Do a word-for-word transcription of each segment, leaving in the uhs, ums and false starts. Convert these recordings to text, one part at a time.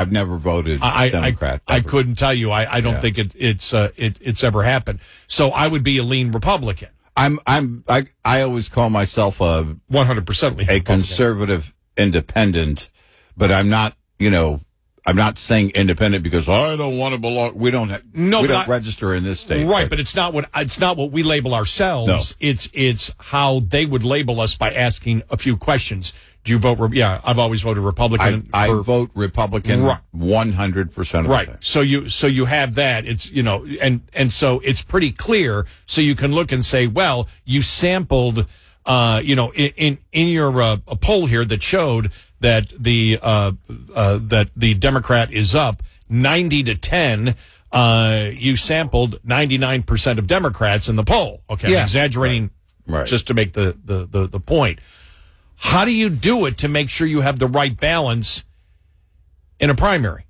I've never voted I, Democrat. I, I couldn't tell you. I, I don't yeah. think it, it's uh, it, it's ever happened. So I would be a lean Republican. I'm I'm I I always call myself a one hundred percent a conservative independent, but I'm not. You know, I'm not saying independent because I don't want to belong. We don't. Ha- no, we don't I, register in this state, right? But, but it's not what it's not what we label ourselves. No. It's it's how they would label us by asking a few questions. Do you vote? Re- yeah, I've always voted Republican. I, for, I vote Republican one hundred percent of right. the time. So you so you have that. It's you know, and and so it's pretty clear. So you can look and say, well, you sampled, uh, you know, in in, in your uh, a poll here that showed that the uh, uh, that the Democrat is up ninety to ten. Uh, you sampled ninety-nine percent of Democrats in the poll. Okay, yeah. I'm exaggerating right. Right. just to make the, the, the, the point. How do you do it to make sure you have the right balance in a primary?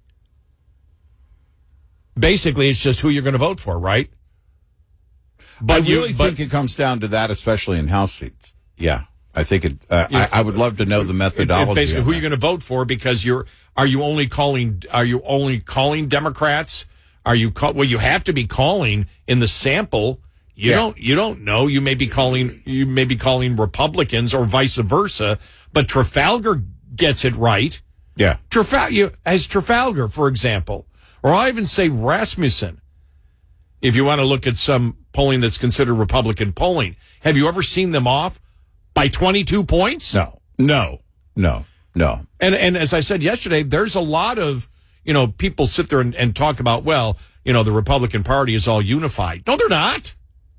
Basically, it's just who you're going to vote for, right? But I really you, but, think it comes down to that, especially in House seats. Yeah. I think it. Uh, yeah, I, I would love to know the methodology. It, it basically, who you're going to vote for? Because you're. Are you only calling? Are you only calling Democrats? Are you call, well? You have to be calling in the sample. You yeah. don't. You don't know. You may be calling. You may be calling Republicans or vice versa. But Trafalgar gets it right. Yeah. Trafalgar as Trafalgar, for example, or I'll even say Rasmussen. If you want to look at some polling that's considered Republican polling, have you ever seen them off by twenty-two points? No, no, no, no. And and as I said yesterday, there's a lot of, you know, people sit there and, and talk about, well, you know, the Republican Party is all unified. No, they're not.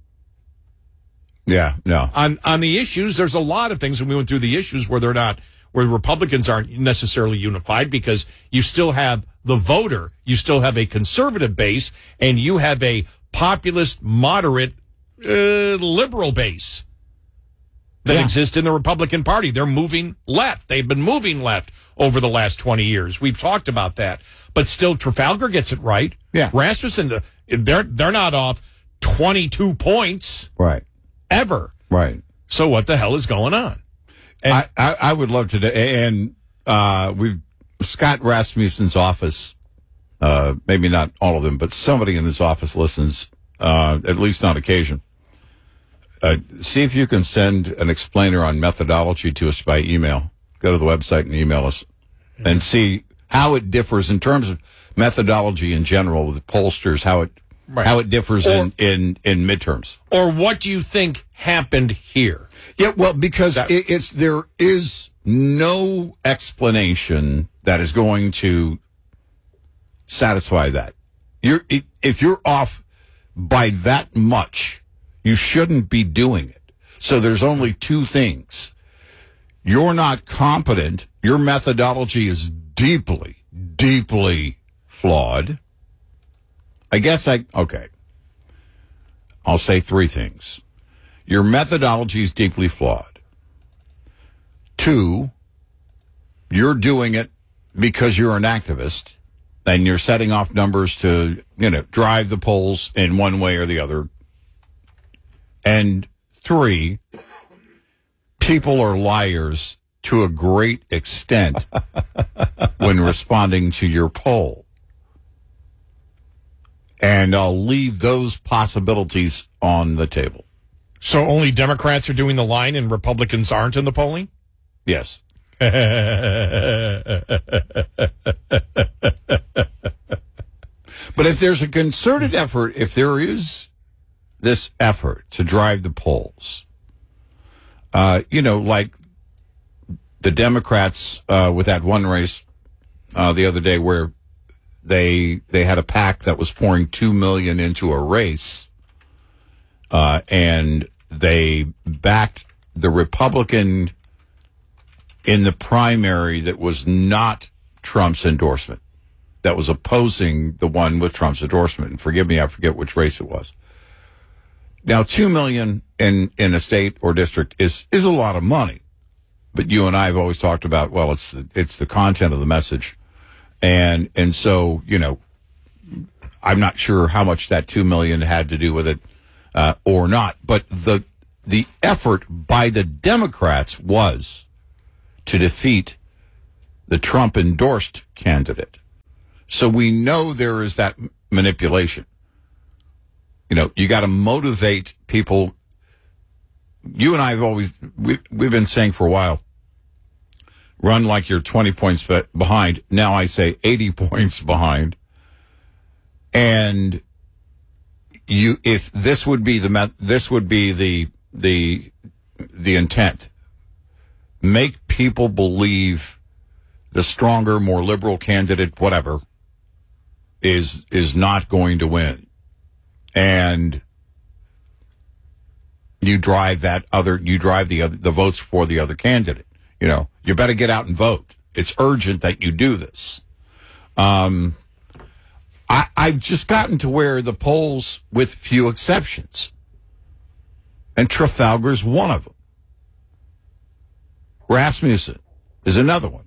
Yeah, no. On on the issues, there's a lot of things, and we went through the issues where they're not, where Republicans aren't necessarily unified because you still have the voter, you still have a conservative base, and you have a populist, moderate, uh, liberal base that yeah. exist in the Republican Party. They're moving left. They've been moving left over the last twenty years. We've talked about that. But still, Trafalgar gets it right. Yeah. Rasmussen, they're, they're not off twenty-two points. Right. Ever. Right. So what the hell is going on? And I, I, I would love to, and uh, we Scott Rasmussen's office, uh, maybe not all of them, but somebody in this office listens, uh, at least on occasion. Uh, see if you can send an explainer on methodology to us by email. Go to the website and email us and see how it differs in terms of methodology in general with pollsters, how it right. how it differs or, in, in, in midterms. Or what do you think happened here? Yeah, well, because that, it, it's there is no explanation that is going to satisfy that. You're if you're off by that much, you shouldn't be doing it. So there's only two things. You're not competent. Your methodology is deeply, deeply flawed. I guess I, okay. I'll say three things. Your methodology is deeply flawed. Two, you're doing it because you're an activist and you're setting off numbers to, you know, drive the polls in one way or the other. And three, people are liars to a great extent when responding to your poll. And I'll leave those possibilities on the table. So only Democrats are doing the line and Republicans aren't in the polling? Yes. But if there's a concerted effort, if there is this effort to drive the polls, uh, you know, like the Democrats uh, with that one race uh, the other day where they they had a PAC that was pouring two million into a race, uh, and they backed the Republican in the primary that was not Trump's endorsement, that was opposing the one with Trump's endorsement. And forgive me, I forget which race it was. Now, two million in, in a state or district is, is a lot of money. But you and I have always talked about, well, it's the, it's the content of the message. And, and so, you know, I'm not sure how much that two million had to do with it, uh, or not. But the, the effort by the Democrats was to defeat the Trump endorsed candidate. So we know there is that manipulation. You know, you got to motivate people. You and I have always, we, we've been saying for a while, run like you're twenty points behind. Now I say eighty points behind. And you, if this would be the, this would be the, the, the intent, make people believe the stronger, more liberal candidate, whatever, is, is not going to win. And you drive that other, you drive the other, the votes for the other candidate. You know, you better get out and vote. It's urgent that you do this. Um, I, I've just gotten to where the polls, with few exceptions, and Trafalgar's one of them. Rasmussen is another one.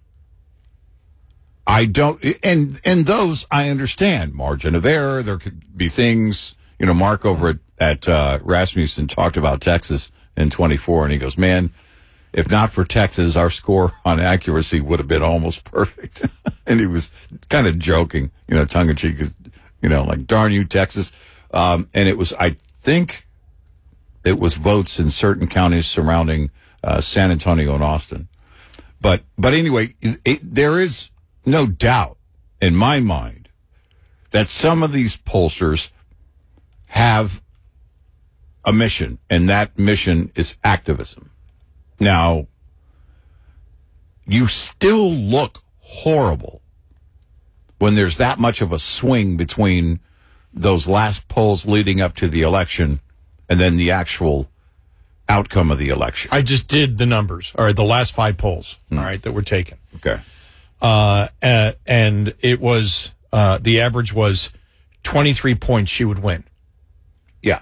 I don't, and, and those I understand. Margin of error, there could be things. You know, Mark over at, at uh, Rasmussen talked about Texas in twenty-four, and he goes, man, if not for Texas, our score on accuracy would have been almost perfect. And he was kind of joking, you know, tongue-in-cheek, you know, like, darn you, Texas. Um, and it was, I think, it was votes in certain counties surrounding uh, San Antonio and Austin. But, but anyway, it, it, there is no doubt in my mind that some of these pollsters have a mission, and that mission is activism. Now, you still look horrible when there's that much of a swing between those last polls leading up to the election and then the actual outcome of the election. I just did the numbers, all right, the last five polls, mm. all right, that were taken. Okay. Uh, uh, and it was, uh, the average was twenty-three points she would win. Yeah.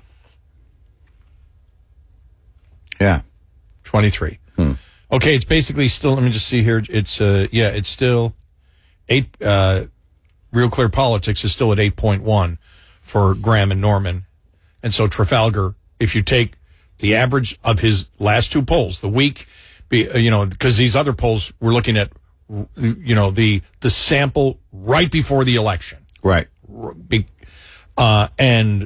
Yeah. twenty-three. Hmm. Okay, it's basically still, let me just see here. It's, uh, yeah, it's still eight, uh, Real Clear Politics is still at eight point one for Graham and Norman. And so Trafalgar, if you take the average of his last two polls, the week, be, uh, you know, because these other polls, we're looking at, you know, the, the sample right before the election. Right. Be, uh, and,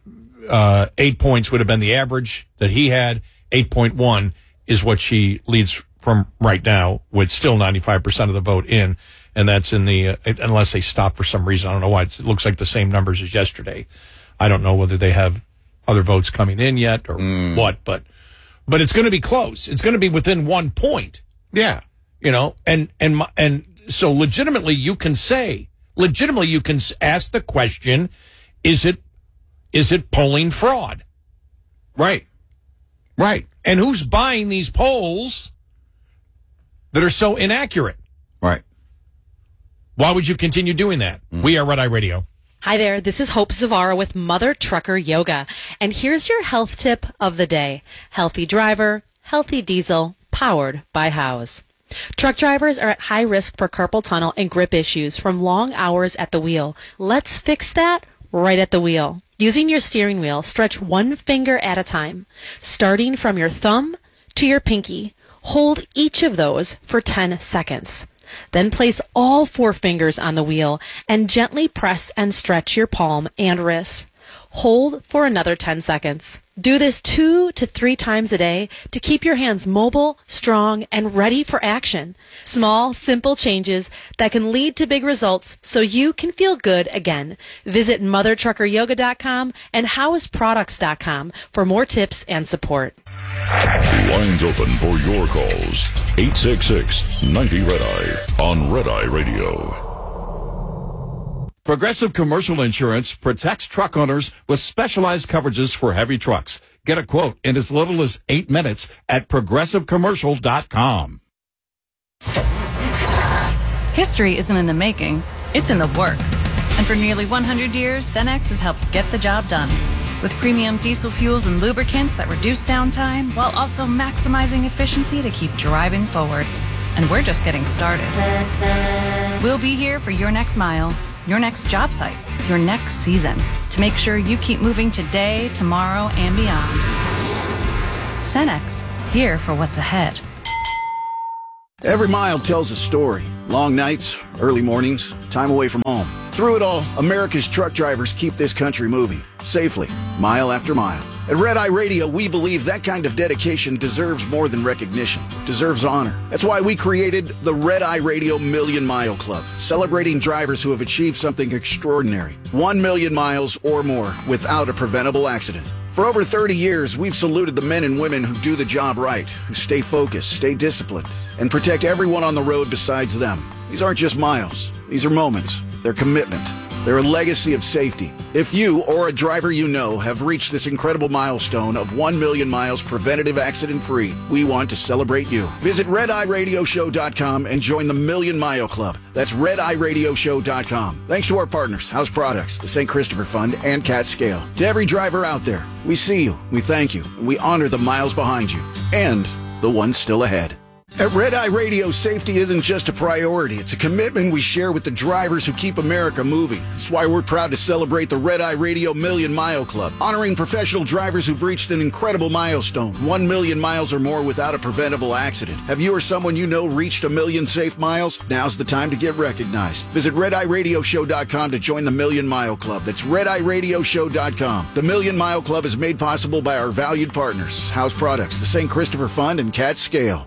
uh, eight points would have been the average that he had. eight point one is what she leads from right now, with still ninety-five percent of the vote in. And that's in the, uh, unless they stop for some reason. I don't know why. It's, it looks like the same numbers as yesterday. I don't know whether they have other votes coming in yet or mm. what, but, but it's going to be close. It's going to be within one point. Yeah. You know, and, and, and so legitimately you can say, legitimately you can ask the question, is it, is it polling fraud? Right. Right. And who's buying these polls that are so inaccurate? Right. Why would you continue doing that? Mm. We are Red Eye Radio. Hi there, this is Hope Zavara with Mother Trucker Yoga. And here's your health tip of the day. Healthy driver, healthy diesel, powered by Howes. Truck drivers are at high risk for carpal tunnel and grip issues from long hours at the wheel. Let's fix that right at the wheel. Using your steering wheel, stretch one finger at a time, starting from your thumb to your pinky. Hold each of those for ten seconds. Then place all four fingers on the wheel and gently press and stretch your palm and wrist. Hold for another ten seconds. Do this two to three times a day to keep your hands mobile, strong, and ready for action. Small, simple changes that can lead to big results so you can feel good again. Visit mother trucker yoga dot com and howes products dot com for more tips and support. Lines open for your calls. eight six six, ninety, Red Eye on Red Eye Radio. Progressive Commercial Insurance protects truck owners with specialized coverages for heavy trucks. Get a quote in as little as eight minutes at progressive commercial dot com. History isn't in the making, it's in the work. And for nearly one hundred years, Cenex has helped get the job done. With premium diesel fuels and lubricants that reduce downtime while also maximizing efficiency to keep driving forward. And we're just getting started. We'll be here for your next mile, your next job site, your next season, to make sure you keep moving today, tomorrow, and beyond. Cenex, here for what's ahead. Every mile tells a story. Long nights, early mornings, time away from home. Through it all, America's truck drivers keep this country moving, safely, mile after mile. At Red Eye Radio, we believe that kind of dedication deserves more than recognition, deserves honor. That's why we created the Red Eye Radio Million Mile Club, celebrating drivers who have achieved something extraordinary. One million miles or more without a preventable accident. For over thirty years, we've saluted the men and women who do the job right, who stay focused, stay disciplined, and protect everyone on the road besides them. These aren't just miles. These are moments. They're commitment. They're a legacy of safety. If you or a driver you know have reached this incredible milestone of one million miles preventative accident-free, we want to celebrate you. Visit red eye radio show dot com and join the Million Mile Club. That's red eye radio show dot com. Thanks to our partners, House Products, the Saint Christopher Fund, and Cat Scale. To every driver out there, we see you, we thank you, and we honor the miles behind you, and the ones still ahead. At Red Eye Radio, safety isn't just a priority. It's a commitment we share with the drivers who keep America moving. That's why we're proud to celebrate the Red Eye Radio Million Mile Club, honoring professional drivers who've reached an incredible milestone, one million miles or more without a preventable accident. Have you or someone you know reached a million safe miles? Now's the time to get recognized. Visit red eye radio show dot com to join the Million Mile Club. That's red eye radio show dot com. The Million Mile Club is made possible by our valued partners, House Products, the Saint Christopher Fund, and Cat Scale.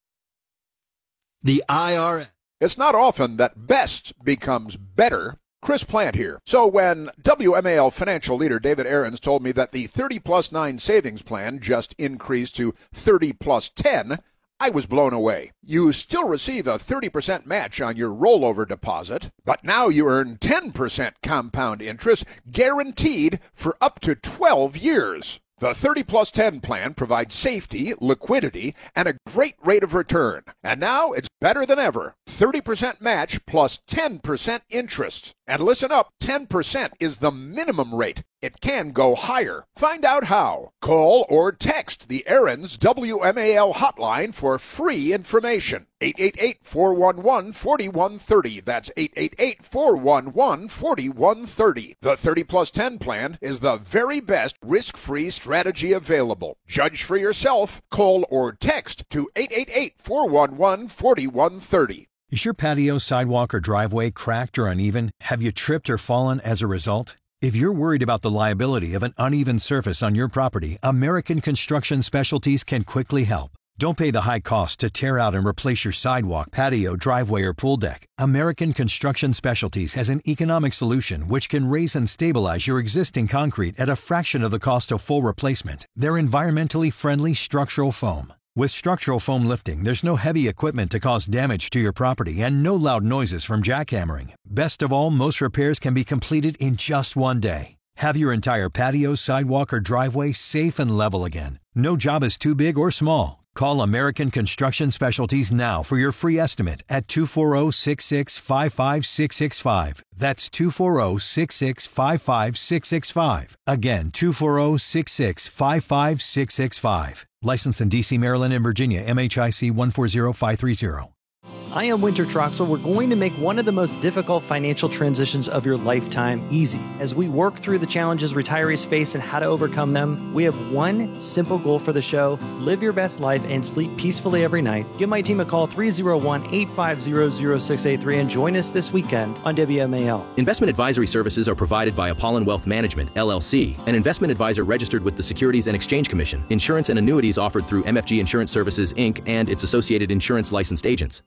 The I R S. It's not often that best becomes better. Chris Plant here. So when W M A L financial leader David Aarons told me that the thirty plus nine savings plan just increased to thirty plus ten, I was blown away. You still receive a thirty percent match on your rollover deposit, but now you earn ten percent compound interest guaranteed for up to twelve years. The thirty plus ten plan provides safety, liquidity, and a great rate of return. And now it's better than ever. thirty percent match plus ten percent interest. And listen up, ten percent is the minimum rate. It can go higher. Find out how. Call or text the Aarons W M A L hotline for free information. eight eight eight, four one one, four one three zero. That's eight eight eight, four one one, four one three zero. The thirty plus ten plan is the very best risk-free strategy available. Judge for yourself. Call or text to eight eight eight, four one one, four one three zero. Is your patio, sidewalk, or driveway cracked or uneven? Have you tripped or fallen as a result? If you're worried about the liability of an uneven surface on your property, American Construction Specialties can quickly help. Don't pay the high cost to tear out and replace your sidewalk, patio, driveway, or pool deck. American Construction Specialties has an economic solution which can raise and stabilize your existing concrete at a fraction of the cost of full replacement. They're environmentally friendly structural foam. With structural foam lifting, there's no heavy equipment to cause damage to your property and no loud noises from jackhammering. Best of all, most repairs can be completed in just one day. Have your entire patio, sidewalk, or driveway safe and level again. No job is too big or small. Call American Construction Specialties now for your free estimate at two four zero, six six five five, six six five. That's two four zero, six six five five, six six five. Again, two four zero, six six five five, six six five. Licensed in D C, Maryland, and Virginia, M H I C one four zero five three zero. I am Winter Troxel. We're going to make one of the most difficult financial transitions of your lifetime easy. As we work through the challenges retirees face and how to overcome them, we have one simple goal for the show: live your best life and sleep peacefully every night. Give my team a call, three oh one, eight five zero, zero six eight three, and join us this weekend on W M A L. Investment advisory services are provided by Apollon Wealth Management, L L C, an investment advisor registered with the Securities and Exchange Commission. Insurance and annuities offered through M F G Insurance Services, Incorporated, and its associated insurance licensed agents.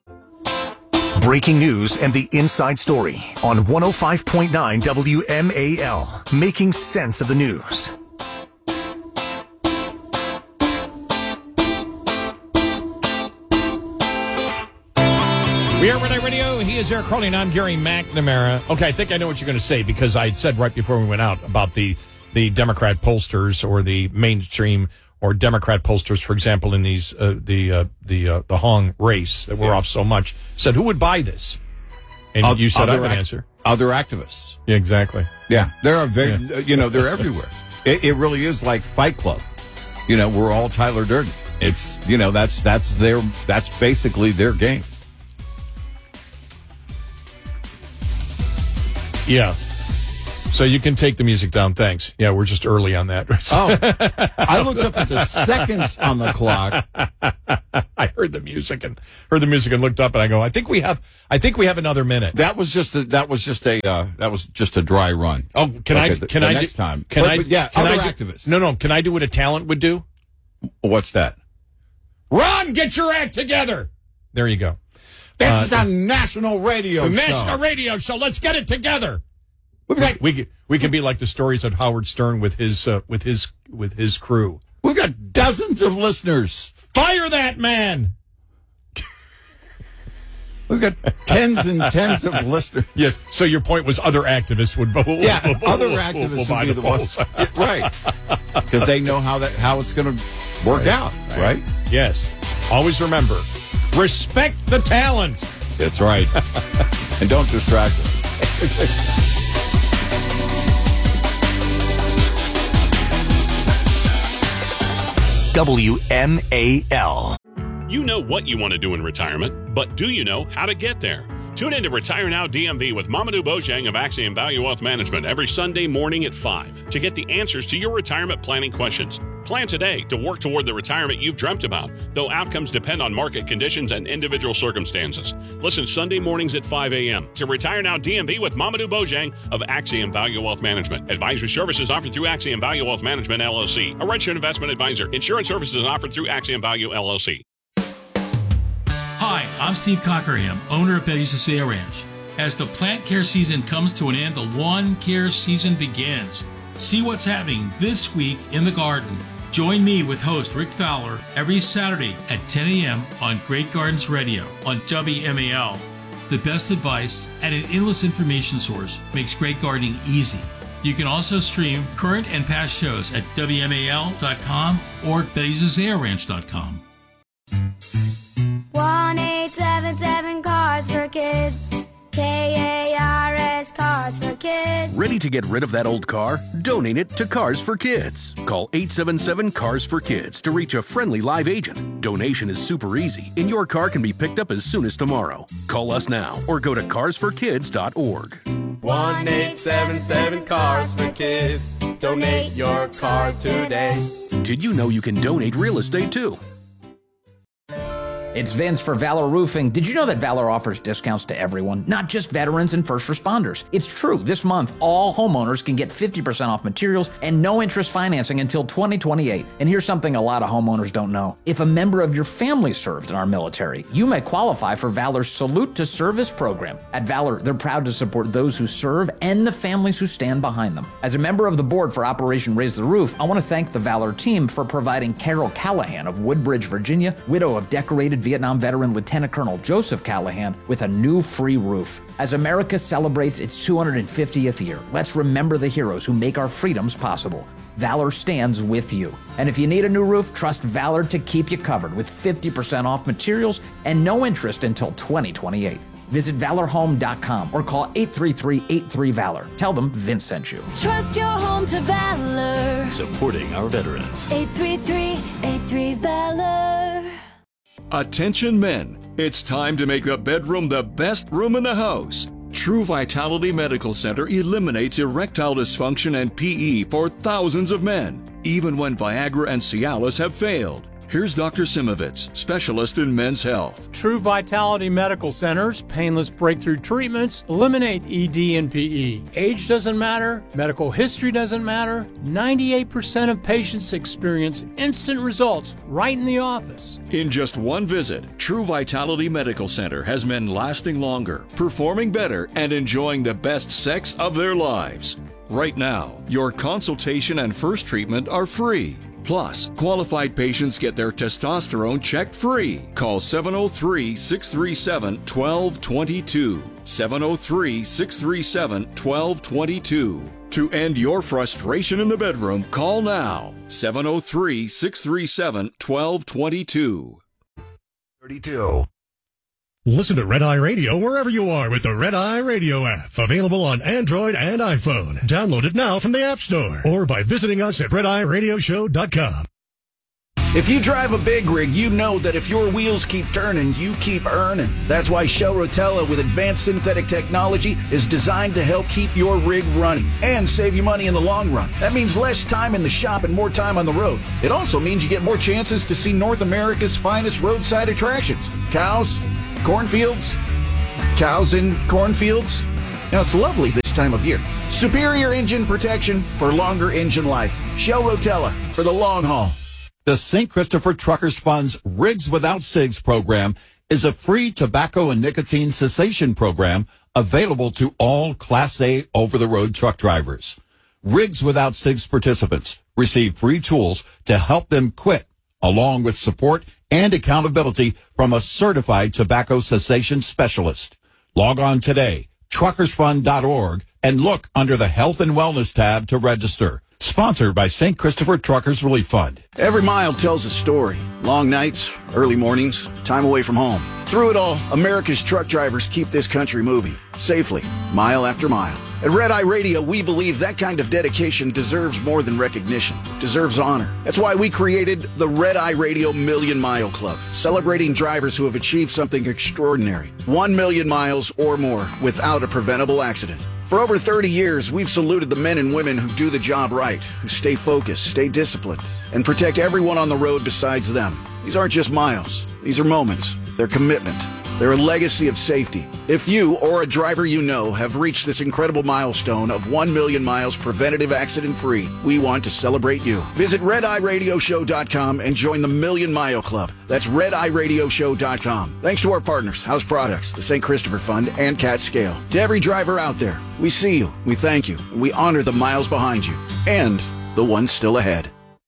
Breaking news and the inside story on one oh five point nine W M A L. Making sense of the news. We are Red Eye Radio. He is Eric Crowley, and I'm Gary McNamara. Okay, I think I know what you're going to say, because I said right before we went out about the, the Democrat pollsters or the mainstream or Democrat pollsters, for example, in these uh, the uh, the uh, the Hong race that we're yeah. off so much, said who would buy this? And o- you said I would act- answer. Other activists. Yeah, exactly. Yeah, there are very, yeah. you know, they're everywhere. It, it really is like Fight Club. You know, we're all Tyler Durden. It's, you know, that's that's their that's basically their game. Yeah. So you can take the music down. Thanks. Yeah, we're just early on that. Oh, I looked up at the seconds on the clock. I heard the music and heard the music and looked up and I go, I think we have, I think we have another minute. That was just a, that was just a, uh, that was just a dry run. Oh, can okay, I, the, can the I, next do, time. Can but, I, but yeah, can other I do, activists. No, no, can I do what a talent would do? What's that? Ron, get your act together. There you go. This uh, is a national radio the show. National radio show. Let's get it together. We, we, we can be like the stories of Howard Stern with his, uh, with his, with his crew. We've got dozens of listeners. Fire that man. We've got tens and tens of listeners. Yes. So your point was other activists would. Yeah, other activists would be the ones, right? Because they know how that how it's going to work right. out, right. right? Yes. Always remember, respect the talent. That's right, and don't distract them. W M A L. You know what you want to do in retirement, but do you know how to get there? Tune in to Retire Now D M V with Mamadou Bojang of Axiom Value Wealth Management every Sunday morning at five to get the answers to your retirement planning questions. Plan today to work toward the retirement you've dreamt about, though outcomes depend on market conditions and individual circumstances. Listen Sunday mornings at five a.m. to Retire Now D M V with Mamadou Bojang of Axiom Value Wealth Management. Advisory services offered through Axiom Value Wealth Management, L L C, a registered investment advisor. Insurance services offered through Axiom Value, L L C. Hi, I'm Steve Cockerham, owner of Betty's Cecilia Ranch. As the plant care season comes to an end, the lawn care season begins. See what's happening this week in the garden. Join me with host Rick Fowler every Saturday at ten a.m. on Great Gardens Radio on W M A L. The best advice and an endless information source makes great gardening easy. You can also stream current and past shows at W M A L dot com or Betty's Cecilia Ranch dot com. one eight seven seven Cars for Kids. K A R S Cars for Kids. Ready to get rid of that old car? Donate it to Cars for Kids. Call eight seven seven Cars for Kids to reach a friendly live agent. Donation is super easy, and your car can be picked up as soon as tomorrow. Call us now or go to cars for kids dot org. one eight seven seven Cars for Kids. Donate your car today. Did you know you can donate real estate too? It's Vince for Valor Roofing. Did you know that Valor offers discounts to everyone, not just veterans and first responders? It's true. This month, all homeowners can get fifty percent off materials and no interest financing until twenty twenty-eight. And here's something a lot of homeowners don't know. If a member of your family served in our military, you may qualify for Valor's Salute to Service program. At Valor, they're proud to support those who serve and the families who stand behind them. As a member of the board for Operation Raise the Roof, I want to thank the Valor team for providing Carol Callahan of Woodbridge, Virginia, widow of decorated Vietnam veteran Lieutenant Colonel Joseph Callahan, with a new free roof. As America celebrates its two hundred fiftieth year, let's remember the heroes who make our freedoms possible. Valor stands with you. And if you need a new roof, trust Valor to keep you covered with fifty percent off materials and no interest until twenty twenty-eight. Visit valor home dot com or call eight three three, eight three, VALOR. Tell them Vince sent you. Trust your home to Valor. Supporting our veterans. eight three three, eight three, VALOR. Attention men, it's time to make the bedroom the best room in the house. True Vitality Medical Center eliminates erectile dysfunction and P E for thousands of men, even when Viagra and Cialis have failed. Here's Doctor Simovitz, specialist in men's health. True Vitality Medical Center's painless breakthrough treatments eliminate E D and P E. Age doesn't matter, medical history doesn't matter. ninety-eight percent of patients experience instant results right in the office. In just one visit, True Vitality Medical Center has men lasting longer, performing better, and enjoying the best sex of their lives. Right now, your consultation and first treatment are free. Plus, qualified patients get their testosterone checked free. Call seven oh three, six three seven, one two two two. seven oh three, six three seven, one two two two. To end your frustration in the bedroom, call now. seven oh three, six three seven, one two two two. thirty-two. Listen to Red Eye Radio wherever you are with the Red Eye Radio app. Available on Android and iPhone. Download it now from the App Store or by visiting us at red eye radio show dot com. If you drive a big rig, you know that if your wheels keep turning, you keep earning. That's why Shell Rotella with advanced synthetic technology is designed to help keep your rig running and save you money in the long run. That means less time in the shop and more time on the road. It also means you get more chances to see North America's finest roadside attractions. Cows, cornfields, cows in cornfields. Now, it's lovely this time of year. Superior engine protection for longer engine life. Shell Rotella for the long haul. The Saint Christopher Truckers Fund's Rigs Without Cigs program is a free tobacco and nicotine cessation program available to all Class A over-the-road truck drivers. Rigs Without Cigs participants receive free tools to help them quit, along with support and accountability from a certified tobacco cessation specialist. Log on today, truckers fund dot org, and look under the Health and Wellness tab to register. Sponsored by Saint Christopher Truckers Relief Fund. Every mile tells a story. Long nights, early mornings, time away from home. Through it all, America's truck drivers keep this country moving, safely, mile after mile. At Red Eye Radio, we believe that kind of dedication deserves more than recognition, deserves honor. That's why we created the Red Eye Radio Million Mile Club, celebrating drivers who have achieved something extraordinary. One million miles or more without a preventable accident. For over thirty years, we've saluted the men and women who do the job right, who stay focused, stay disciplined, and protect everyone on the road besides them. These aren't just miles. These are moments. They're commitment. They're a legacy of safety. If you or a driver you know have reached this incredible milestone of one million miles preventative accident-free, we want to celebrate you. Visit red eye radio show dot com and join the Million Mile Club. That's red eye radio show dot com. Thanks to our partners, House Products, the Saint Christopher Fund, and Cat Scale. To every driver out there, we see you, we thank you, and we honor the miles behind you and the ones still ahead.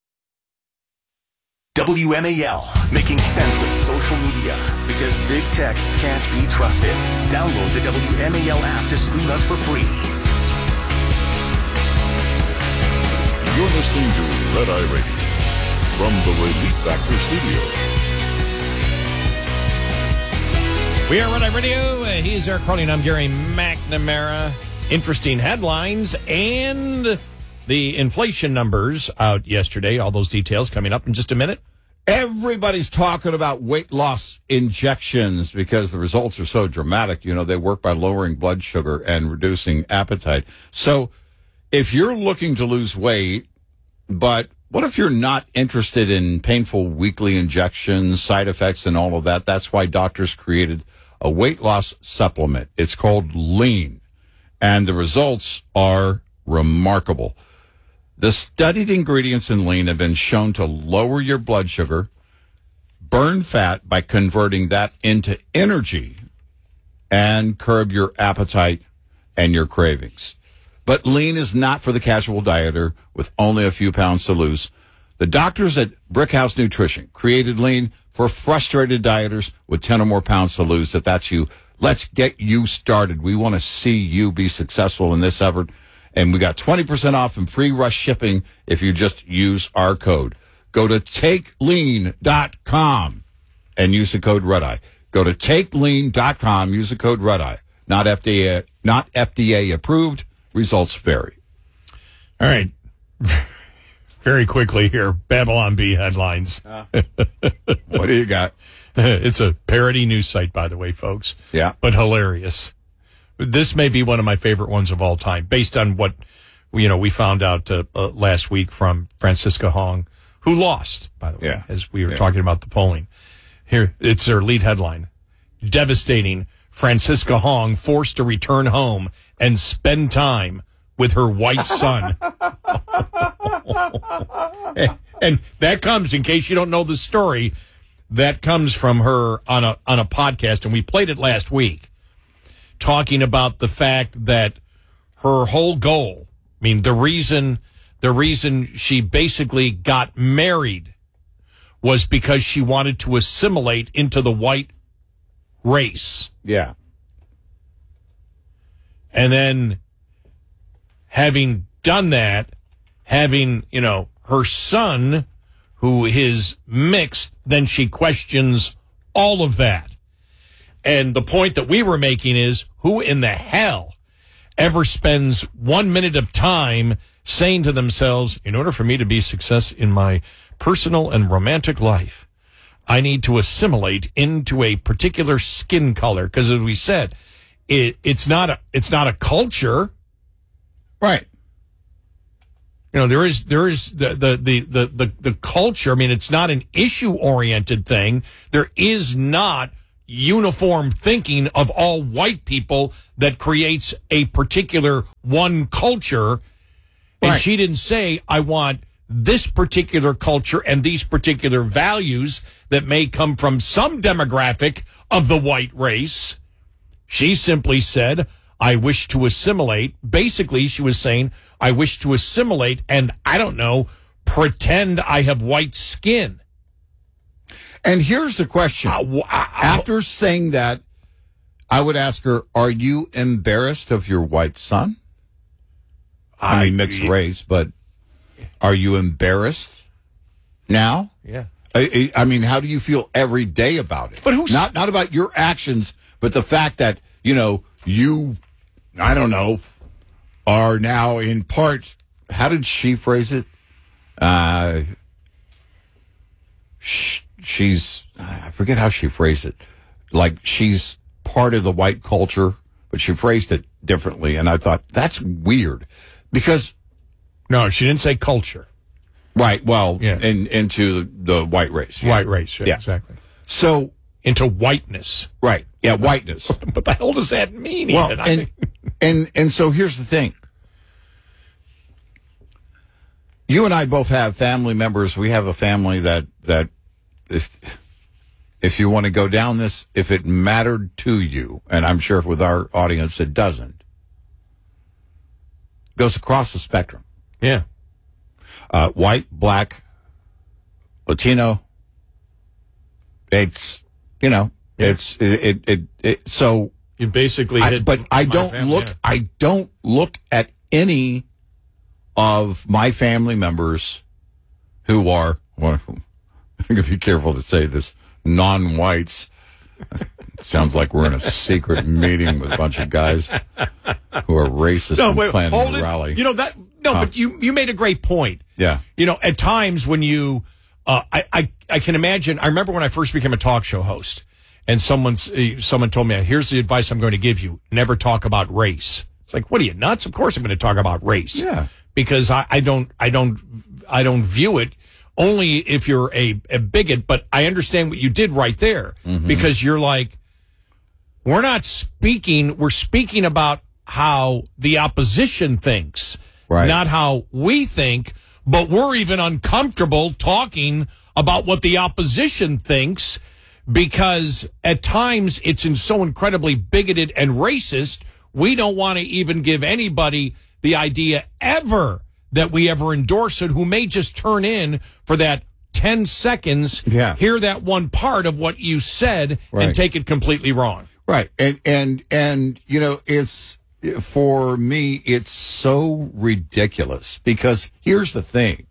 W M A L, making sense of social media because big tech can't be trusted. Download the W M A L app to stream us for free. You're listening to Red Eye Radio from the Relief Factor Studio. We are Red Eye Radio. Uh, he's Eric Crowley, and I'm Gary McNamara. Interesting headlines and the inflation numbers out yesterday. All those details coming up in just a minute. Everybody's talking about weight loss injections because the results are so dramatic. You know, they work by lowering blood sugar and reducing appetite. So if you're looking to lose weight, but what if you're not interested in painful weekly injections, side effects, and all of that? That's why doctors created a weight loss supplement. It's called Lean, and the results are remarkable. The studied ingredients in Lean have been shown to lower your blood sugar, burn fat by converting that into energy, and curb your appetite and your cravings. But Lean is not for the casual dieter with only a few pounds to lose. The doctors at Brickhouse Nutrition created Lean for frustrated dieters with ten or more pounds to lose. If that's you, let's get you started. We want to see you be successful in this effort. And we got twenty percent off and free rush shipping if you just use our code. Go to take lean dot com and use the code REDEYE. Go to take lean dot com, use the code REDEYE. Not F D A, not F D A approved. Results vary. All right. Very quickly here, Babylon Bee headlines. Uh, what do you got? It's a parody news site, by the way, folks. Yeah. But hilarious. This may be one of my favorite ones of all time, based on what you know we found out uh, uh, last week from Francisca Hong, who lost, by the way, yeah. as we were yeah. talking about the polling. Here, it's their lead headline. Devastating. Francisca Hong forced to return home and spend time with her white son. and, and that comes, in case you don't know the story, that comes from her on a on a podcast, and we played it last week, talking about the fact that her whole goal, I mean, the reason the reason she basically got married was because she wanted to assimilate into the white race. Yeah. And then having done that, having, you know, her son, who is mixed, then she questions all of that. And the point that we were making is, who in the hell ever spends one minute of time saying to themselves, in order for me to be success in my personal and romantic life, I need to assimilate into a particular skin color because, as we said, it, it's not a it's not a culture, right? You know, there is there is the the the the the, the culture. I mean, it's not an issue oriented thing. There is not uniform thinking of all white people that creates a particular one culture. And Right. she didn't say, I want this particular culture and these particular values that may come from some demographic of the white race. She simply said, I wish to assimilate. Basically, she was saying, I wish to assimilate and, I don't know, pretend I have white skin. And here's the question. Uh, w- uh, After saying that, I would ask her, are you embarrassed of your white son? I mean, mixed race, but are you embarrassed now? Yeah. I, I I mean, how do you feel every day about it? But who's not not about your actions, but the fact that, you know, you, I don't know, are now in part, how did she phrase it? Uh, sh- she's, I forget how she phrased it. Like she's part of the white culture, but she phrased it differently. And I thought, that's weird because. No, she didn't say culture. Right. Well, Yeah. in, into the, the white race. yeah. White race, yeah, Yeah. exactly. So. Into whiteness. Right. Yeah, whiteness. What the hell does that mean? Well, even? I and, mean- and and so here's the thing. You and I both have family members. We have a family that that if if you want to go down this, if it mattered to you, and I'm sure with our audience it doesn't, goes across the spectrum. Yeah. Uh, white, black, Latino. It's you know it's it it, it, it so. You basically I, hit but I my don't family, look. yeah. I don't look at any of my family members who are. Well, I'm going to be careful to say this. Non-whites. Sounds like we're in a secret meeting with a bunch of guys who are racist No, and wait, planning hold a it. rally. You know that. No, Huh. but you you made a great point. Yeah. You know, at times when you, uh, I, I I can imagine. I remember when I first became a talk show host, and someone's uh, someone told me, "Here's the advice I'm going to give you: never talk about race." It's like, what are you nuts? Of course, I'm going to talk about race. Yeah. Because I, I don't I don't I don't view it only if you're a, a bigot. But I understand what you did right there Mm-hmm. because you're like, we're not speaking. We're speaking about how the opposition thinks. Right. Not how we think, but we're even uncomfortable talking about what the opposition thinks because at times it's in so incredibly bigoted and racist, we don't want to even give anybody the idea ever that we ever endorse it who may just turn in for that ten seconds, Yeah. hear that one part of what you said Right. and take it completely wrong. Right. And, and, and, you know, it's, for me, it's so ridiculous because here's the thing.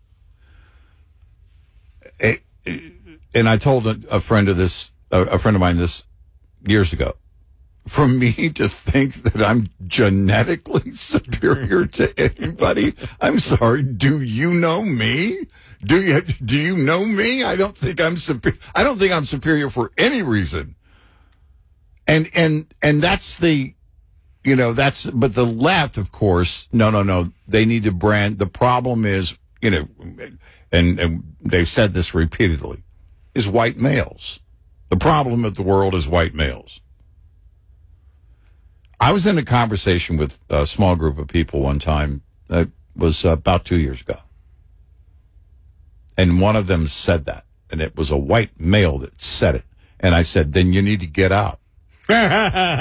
It, and I told a, a friend of this, a, a friend of mine this years ago. For me to think that I'm genetically superior to anybody, I'm sorry. Do you know me? Do you, do you know me? I don't think I'm superior. I don't think I'm superior for any reason. And, and, and that's the, you know, that's, but the left, of course, no, no, no. They need to brand. The problem is, you know, and, and they've said this repeatedly, is white males. The problem of the world is white males. I was in a conversation with a small group of people one time. That was about two years ago. And one of them said that. And it was a white male that said it. And I said, then you need to get out. And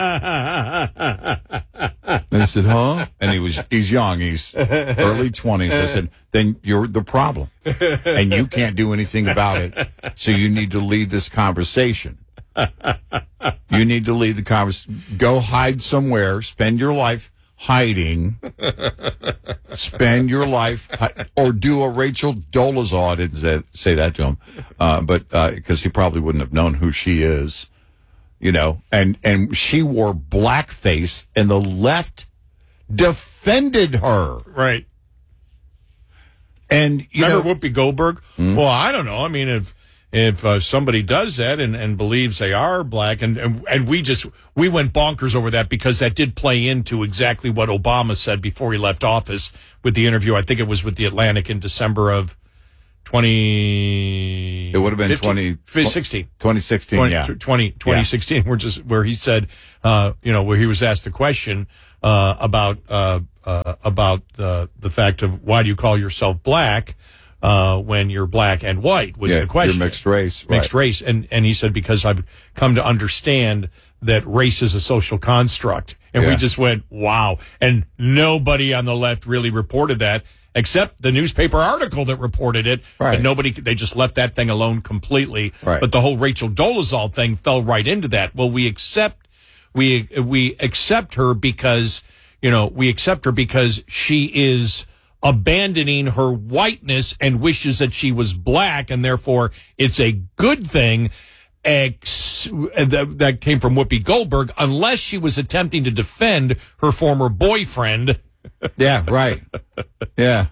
I said, huh? And he was, he's young. He's early twenties. I said, then you're the problem. And you can't do anything about it. So you need to lead this conversation. You need to lead the conversation. Go hide somewhere. Spend your life hiding. Spend your life, hi- or do a Rachel Dolezal. I didn't say, say that to him. Uh, but, uh, cause he probably wouldn't have known who she is. You know, and, and she wore blackface and the left defended her. Right. And you remember know, Whoopi Goldberg? Mm-hmm. Well, I don't know. I mean, if if uh, somebody does that and, and believes they are black, and, and and we just we went bonkers over that because that did play into exactly what Obama said before he left office with the interview. I think it was with the Atlantic in December of twenty. It would have been twenty sixteen. twenty sixteen, twenty, yeah. twenty, twenty sixteen, where just where he said, uh, you know, where he was asked the question uh, about uh, uh, about uh, the fact of why do you call yourself black uh, when you're black and white was yeah, the question. You're mixed race, mixed right. race, and and he said because I've come to understand that race is a social construct, and Yeah. we just went wow, and nobody on the left really reported that. Except the newspaper article that reported it, Right. but nobody, they just left that thing alone completely. Right. But the whole Rachel Dolezal thing fell right into that. Well, we accept, we, we accept her because, you know, we accept her because she is abandoning her whiteness and wishes that she was black, and therefore it's a good thing. Ex- that, that came from Whoopi Goldberg, unless she was attempting to defend her former boyfriend. Yeah, right. Yeah.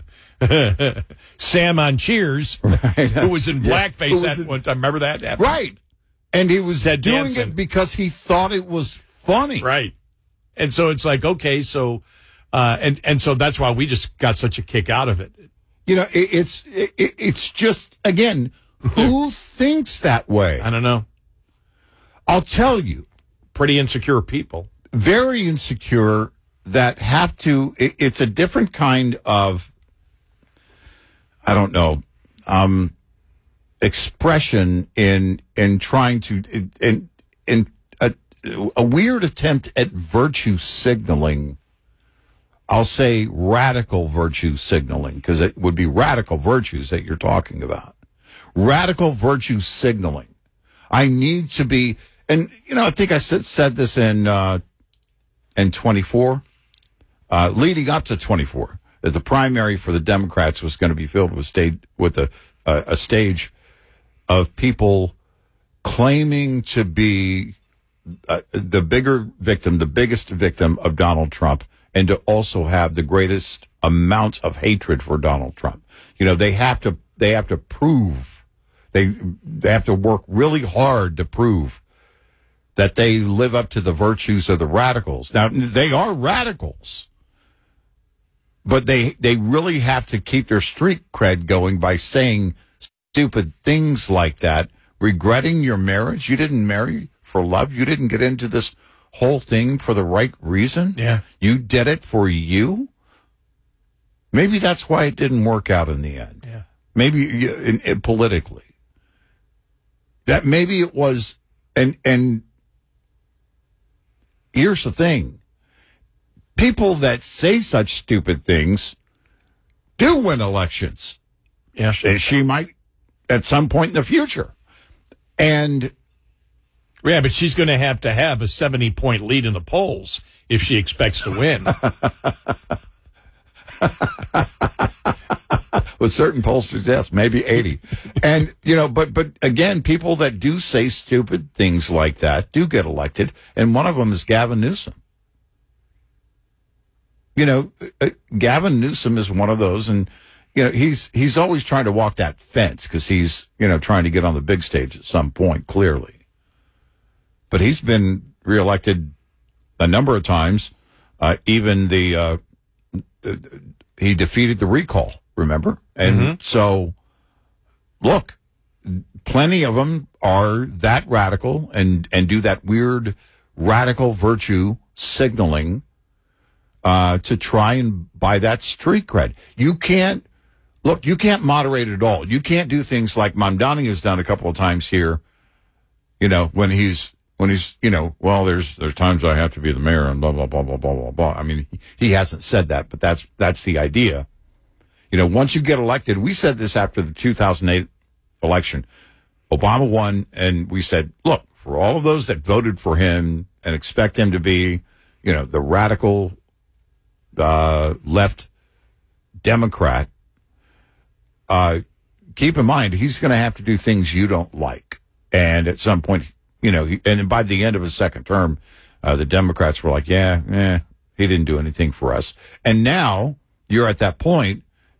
Sam on Cheers, Right. who was in Yeah. blackface Who was at in- one time. Remember that? happened? Right. And he was Ted doing Danson. it because he thought it was funny. Right. And so it's like, okay, so, uh, and, and so that's why we just got such a kick out of it. You know, it, it's it, it's just, again, who thinks that way? I don't know. I'll tell you. Pretty insecure people. Very insecure that have to, it, it's a different kind of, I don't know, um, expression in in trying to, in, in a, a weird attempt at virtue signaling. I'll say radical virtue signaling, because it would be radical virtues that you're talking about. Radical virtue signaling. I need to be, and, you know, I think I said, said this in, uh, in twenty-four, uh, leading up to twenty-four, that the primary for the Democrats was going to be filled with state, with a, a, a stage of people claiming to be uh, the bigger victim, the biggest victim of Donald Trump, and to also have the greatest amount of hatred for Donald Trump. You know, they have to, they have to prove, they, they have to work really hard to prove that they live up to the virtues of the radicals. Now, they are radicals, but they, they really have to keep their street cred going by saying stupid things like that, regretting your marriage. You didn't marry for love. You didn't get into this whole thing for the right reason. Yeah. You did it for you. Maybe that's why it didn't work out in the end. Yeah. Maybe in, in, politically. That maybe it was, and, and here's the thing. People that say such stupid things do win elections. Yeah. And she might at some point in the future. And yeah, but she's going to have to have a seventy point lead in the polls if she expects to win. With certain pollsters, yes, maybe eighty. And, you know, but, but again, people that do say stupid things like that do get elected. And one of them is Gavin Newsom. You know, uh, Gavin Newsom is one of those. And, you know, he's, he's always trying to walk that fence because he's, you know, trying to get on the big stage at some point, clearly. But he's been reelected a number of times. Uh, even the, uh, he defeated the recall, remember? And Mm-hmm. so, look, plenty of them are that radical and, and do that weird radical virtue signaling uh, to try and buy that street cred. You can't, look, you can't moderate it all. You can't do things like Mamdani has done a couple of times here, you know, when he's, when he's, you know, well, there's, there's times I have to be the mayor and blah, blah, blah, blah, blah, blah, blah. I mean, he, he hasn't said that, but that's, that's the idea. You know, once you get elected, we said this after the two thousand eight election, Obama won, and we said, look, for all of those that voted for him and expect him to be, you know, the radical, uh, left Democrat, uh, keep in mind, he's going to have to do things you don't like. And at some point, you know, he, and by the end of his second term, uh, the Democrats were like, yeah, eh, he didn't do anything for us. And now you're at that point,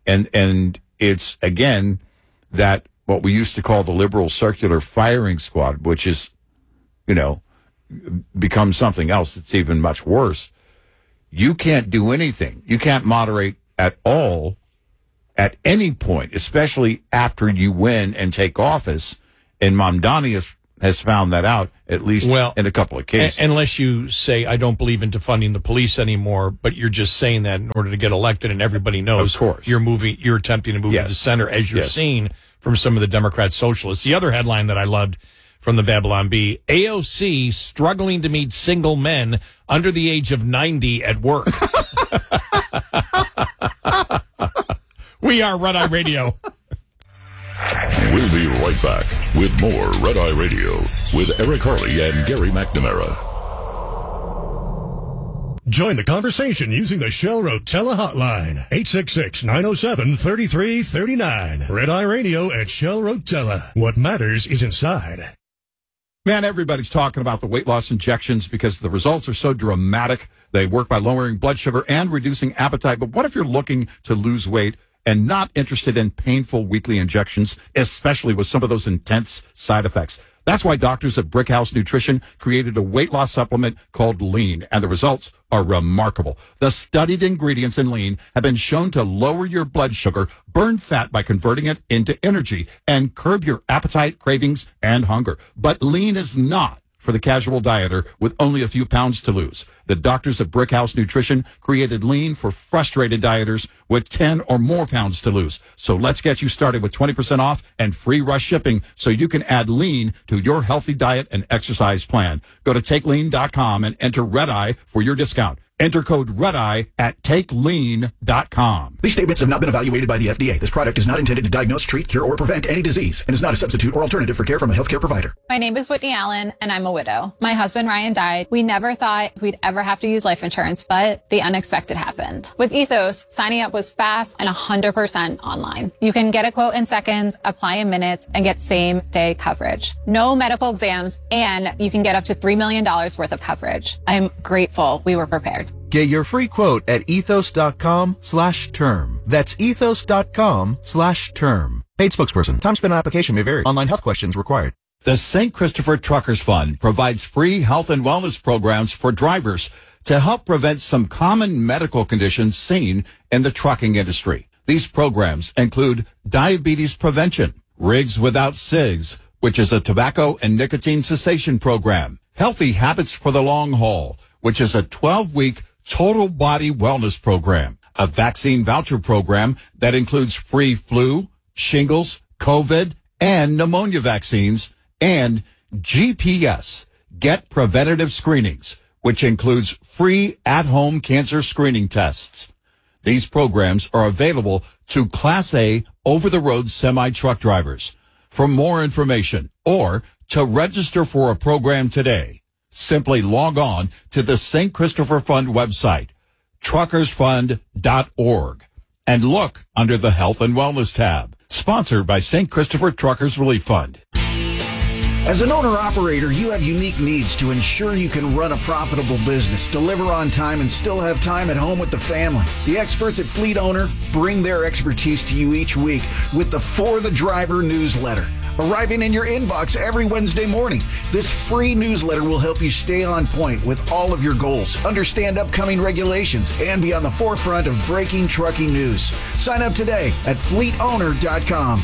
And, and it's, again, that what we used to call the liberal circular firing squad, which is, you know, becomes something else that's even much worse. You can't do anything. You can't moderate at all at any point, especially after you win and take office. And Mamdani has, has found that out, at least well, in a couple of cases. A- unless you say, I don't believe in defunding the police anymore, but you're just saying that in order to get elected, and everybody knows of course. you're moving, you're attempting to move yes. to the center, as you're yes. seeing from some of the Democrat socialists. The other headline that I loved from the Babylon Bee, A O C struggling to meet single men under the age of ninety at work. We are Red Eye Radio. We'll be right back with more Red Eye Radio with Eric Harley and Gary McNamara. Join the conversation using the Shell Rotella hotline, eight six six, nine oh seven, three three three nine. Red Eye Radio at Shell Rotella. What matters is inside. Man, everybody's talking about the weight loss injections because the results are so dramatic. They work by lowering blood sugar and reducing appetite. But what if you're looking to lose weight and not interested in painful weekly injections, especially with some of those intense side effects? That's why doctors at Brickhouse Nutrition created a weight loss supplement called Lean, and the results are remarkable. The studied ingredients in Lean have been shown to lower your blood sugar, burn fat by converting it into energy, and curb your appetite, cravings, and hunger. But Lean is not for the casual dieter with only a few pounds to lose. The doctors at Brickhouse Nutrition created Lean for frustrated dieters with ten or more pounds to lose. So let's get you started with twenty percent off and free rush shipping so you can add Lean to your healthy diet and exercise plan. Go to take lean dot com and enter Red Eye for your discount. Enter code REDEYE at take lean dot com. These statements have not been evaluated by the F D A. This product is not intended to diagnose, treat, cure, or prevent any disease and is not a substitute or alternative for care from a healthcare provider. My name is Whitney Allen, and I'm a widow. My husband, Ryan, died. We never thought we'd ever have to use life insurance, but the unexpected happened. With Ethos, signing up was fast and one hundred percent online. You can get a quote in seconds, apply in minutes, and get same-day coverage. No medical exams, and you can get up to three million dollars worth of coverage. I'm grateful we were prepared. Get your free quote at ethos.com slash term. That's ethos.com slash term. Paid spokesperson. Time spent on application may vary. Online health questions required. The Saint Christopher Truckers Fund provides free health and wellness programs for drivers to help prevent some common medical conditions seen in the trucking industry. These programs include diabetes prevention, Rigs Without Cigs, which is a tobacco and nicotine cessation program, Healthy Habits for the Long Haul, which is a twelve-week total body wellness program, a vaccine voucher program that includes free flu, shingles, COVID, and pneumonia vaccines, and G P S, Get Preventative Screenings, which includes free at-home cancer screening tests. These programs are available to Class A over-the-road semi-truck drivers. For more information or to register for a program today, simply log on to the Saint Christopher Fund website, truckers fund dot org, and look under the Health and Wellness tab. Sponsored by Saint Christopher Truckers Relief Fund. As an owner-operator, you have unique needs to ensure you can run a profitable business, deliver on time, and still have time at home with the family. The experts at Fleet Owner bring their expertise to you each week with the For the Driver newsletter, arriving in your inbox every Wednesday morning. This free newsletter will help you stay on point with all of your goals, understand upcoming regulations, and be on the forefront of breaking trucking news. Sign up today at fleet owner dot com.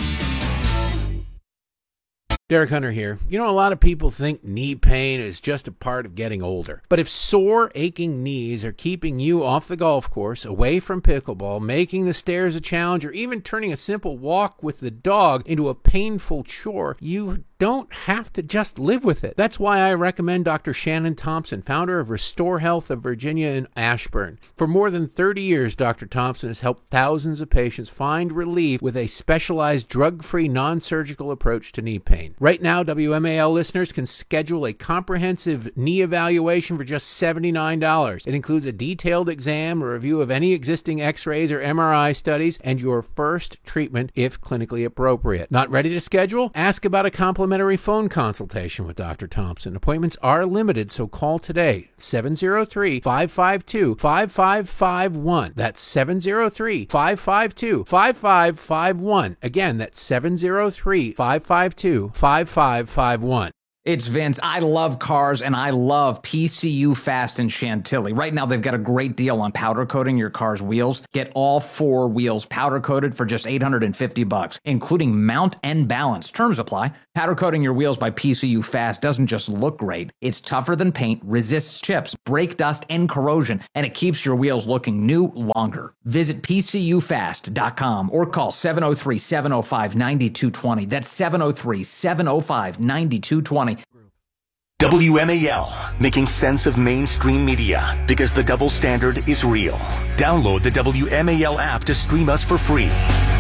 Derek Hunter here. You know, a lot of people think knee pain is just a part of getting older. But if sore, aching knees are keeping you off the golf course, away from pickleball, making the stairs a challenge, or even turning a simple walk with the dog into a painful chore, you don't have to just live with it. That's why I recommend Doctor Shannon Thompson, founder of Restore Health of Virginia in Ashburn. For more than thirty years, Doctor Thompson has helped thousands of patients find relief with a specialized drug-free, non-surgical approach to knee pain. Right now, W M A L listeners can schedule a comprehensive knee evaluation for just seventy-nine dollars. It includes a detailed exam, a review of any existing x-rays or M R I studies, and your first treatment if clinically appropriate. Not ready to schedule? Ask about a complimentary complimentary phone consultation with Doctor Thompson. Appointments are limited, so call today, seven oh three, five five two, five five five one. That's seven oh three, five five two, five five five one. Again, that's seven oh three, five five two, five five five one. It's Vince. I love cars, and I love P C U Fast in Chantilly. Right now, they've got a great deal on powder coating your car's wheels. Get all four wheels powder coated for just eight hundred fifty bucks, including mount and balance. Terms apply. Powder coating your wheels by P C U Fast doesn't just look great. It's tougher than paint, resists chips, brake dust, and corrosion, and it keeps your wheels looking new longer. Visit P C U fast dot com or call seven oh three, seven oh five, nine two two oh. That's seven oh three, seven oh five, nine two two oh. W M A L, making sense of mainstream media because the double standard is real. Download the W M A L app to stream us for free.